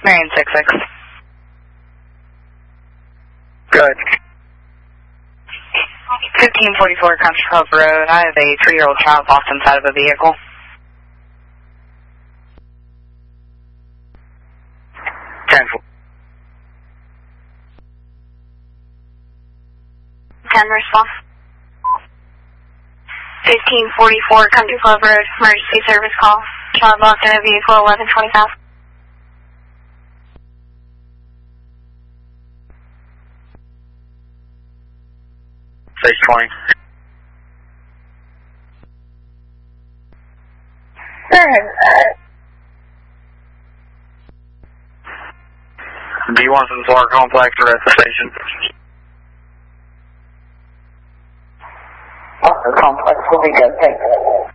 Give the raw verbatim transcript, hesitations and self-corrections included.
Marion six six. Good. fifteen forty-four Country Club Road. I have a three-year-old child locked inside of a vehicle. Cancel. ten response. fifteen forty-four Country Club Road, emergency service call. Child locked in a vehicle, eleven twenty-five. Stage twenty. Do you want some Florida complex or at the station? Oh, the complex will be good, thank you.